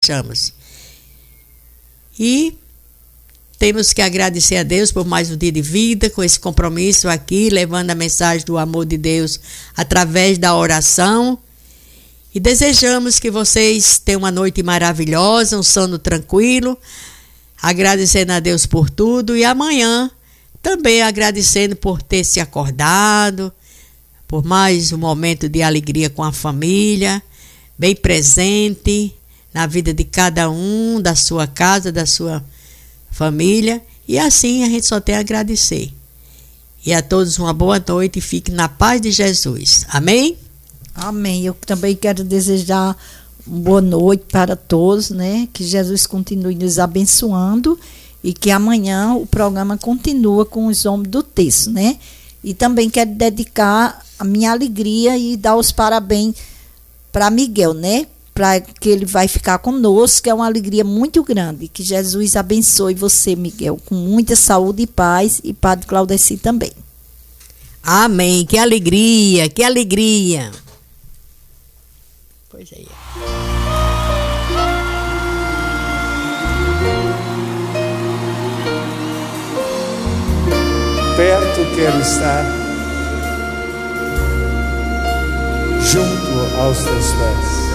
Chama-se. E temos que agradecer a Deus por mais um dia de vida, com esse compromisso aqui, levando a mensagem do amor de Deus através da oração. E desejamos que vocês tenham uma noite maravilhosa, um sono tranquilo, agradecendo a Deus por tudo. E amanhã também agradecendo por ter se acordado, por mais um momento de alegria com a família, bem presente na vida de cada um, da sua casa, da sua família. E assim a gente só tem a agradecer. E a todos uma boa noite e fiquem na paz de Jesus. Amém? Amém. Eu também quero desejar uma boa noite para todos, né? Que Jesus continue nos abençoando e que amanhã o programa continua com os homens do texto, né? E também quero dedicar a minha alegria e dar os parabéns para Miguel, né? Para que ele vai ficar conosco, que é uma alegria muito grande. Que Jesus abençoe você, Miguel, com muita saúde e paz, e Padre Claudeci também. Amém. Que alegria, que alegria. Pois é. Perto quero estar, junto aos teus pés.